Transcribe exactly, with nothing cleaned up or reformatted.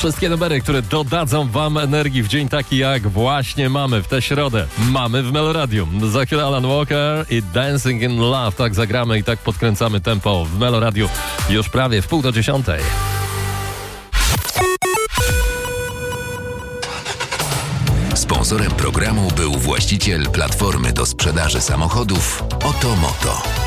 Wszystkie numery, które dodadzą wam energii w dzień taki, jak właśnie mamy w tę środę. Mamy w Meloradium. Za chwilę Alan Walker i Dancing in Love. Tak zagramy i tak podkręcamy tempo w Meloradiu już prawie w pół do dziesiątej. Sponsorem programu był właściciel platformy do sprzedaży samochodów Otomoto.